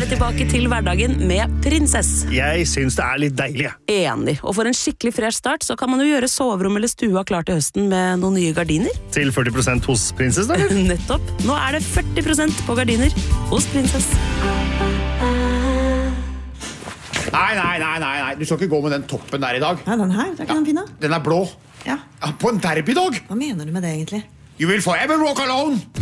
det tilbake til hverdagen med Prinsess. Jeg synes det litt deilig. Enig. Og for en skikkelig fresh start, så kan man jo gjøre soverom eller stua klar til høsten med noen nye gardiner. Til 40% hos Prinsess, da? Nettopp. Nå det 40% på gardiner hos Prinsess. Nei. Du skal ikke gå med den toppen der i dag. Ja, den her, det er ikke den fine. Den blå. Ja. På en derbydag. Hva mener du med det egentlig? You will forever walk alone.